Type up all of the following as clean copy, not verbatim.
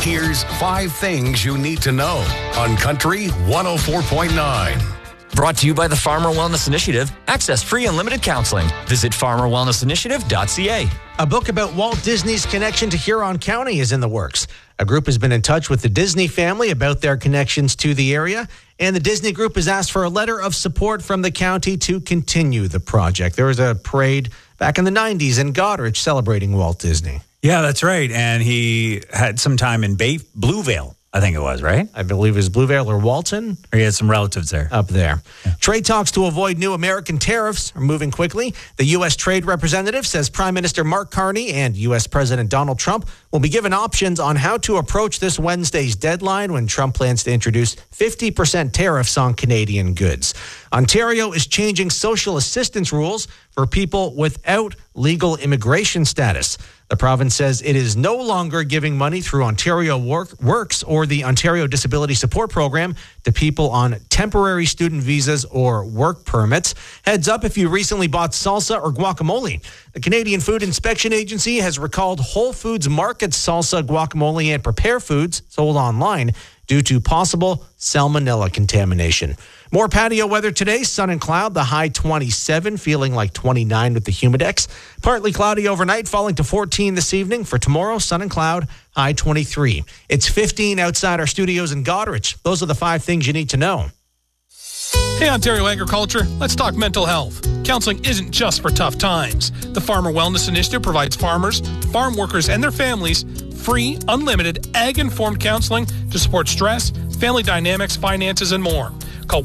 Here's 5 things you need to know on Country 104.9. Brought to you by the Farmer Wellness Initiative. Access free unlimited counseling. Visit farmerwellnessinitiative.ca. A book about Walt Disney's connection to Huron County is in the works. A group has been in touch with the Disney family about their connections to the area, and the Disney group has asked for a letter of support from the county to continue the project. There was a parade back in the 90s in Goderich celebrating Walt Disney. Yeah, that's right. And he had some time in Bluevale, I think it was, right? I believe it was Bluevale or Walton. Or he had some relatives there. Up there. Yeah. Trade talks to avoid new American tariffs are moving quickly. The U.S. Trade Representative says Prime Minister Mark Carney and U.S. President Donald Trump will be given options on how to approach this Wednesday's deadline when Trump plans to introduce 50% tariffs on Canadian goods. Ontario is changing social assistance rules for people without legal immigration status. The province says it is no longer giving money through Ontario Works or the Ontario Disability Support Program to people on temporary student visas or work permits. Heads up if you recently bought salsa or guacamole. The Canadian Food Inspection Agency has recalled Whole Foods Market's salsa, guacamole, and prepare foods sold online due to possible salmonella contamination. More patio weather today, sun and cloud, the high 27, feeling like 29 with the humidex. Partly cloudy overnight, falling to 14 this evening. For tomorrow, sun and cloud, high 23. It's 15 outside our studios in Goderich. Those are the 5 things you need to know. Hey, Ontario Agriculture, let's talk mental health. Counseling isn't just for tough times. The Farmer Wellness Initiative provides farmers, farm workers, and their families free, unlimited, ag-informed counseling to support stress, family dynamics, finances, and more. Call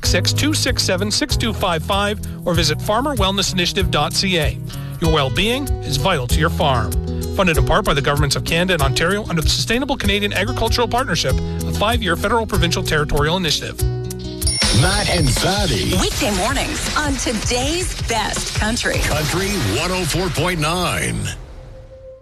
1-866-267-6255 or visit farmerwellnessinitiative.ca. Your well-being is vital to your farm. Funded in part by the governments of Canada and Ontario under the Sustainable Canadian Agricultural Partnership, a 5-year federal provincial territorial initiative. Matt and Fatty. Weekday mornings on today's best country. Country 104.9.